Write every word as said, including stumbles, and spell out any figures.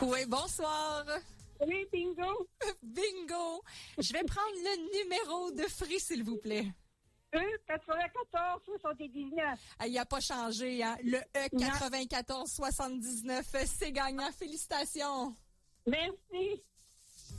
Oui, bonsoir. Oui, bingo. Bingo. Je vais prendre le numéro de Free, s'il vous plaît. E quatre-vingt-quatorze soixante-dix-neuf. Ah, il n'a pas changé, hein? Le E quatre-vingt-quatorze soixante-dix-neuf, c'est gagnant. Félicitations. Merci.